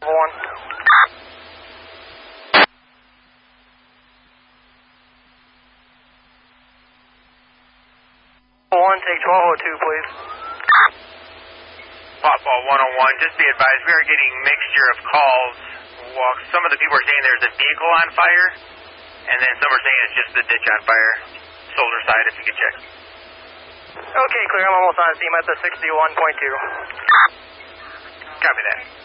1. 1, take 1202, please. Pop-ball 101, just be advised, we are getting mixture of calls. Well, some of the people are saying there's a vehicle on fire, and then some are saying it's just the ditch on fire. Soldier side, if you could check. Okay, clear. I'm almost on scene at the 61.2. Copy that.